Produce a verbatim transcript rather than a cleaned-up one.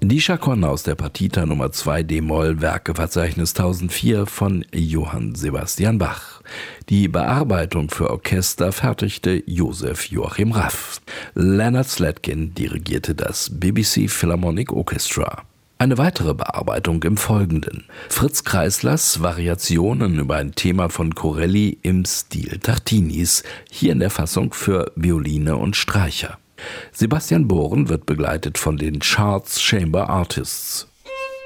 Die Chaconne aus der Partita Nummer zwei d-Moll, Werkeverzeichnis tausendvier von Johann Sebastian Bach. Die Bearbeitung für Orchester fertigte Joseph Joachim Raff. Leonard Slatkin dirigierte das B B C Philharmonic Orchestra. Eine weitere Bearbeitung im Folgenden. Fritz Kreislers Variationen über ein Thema von Corelli im Stil Tartinis, hier in der Fassung für Violine und Streicher. Sebastian Bohren wird begleitet von den Charles Chamber Artists.